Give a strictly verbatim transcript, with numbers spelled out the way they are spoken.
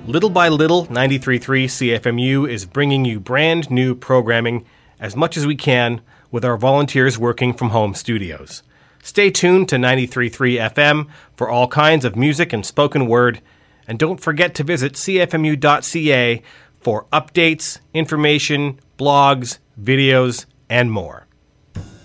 Little by little, ninety-three point three C F M U is bringing you brand new programming as much as we can with our volunteers working from home studios. Stay tuned to ninety-three point three F M for all kinds of music and spoken word, and don't forget to visit c f m u dot c a for updates, information, blogs, videos, and more.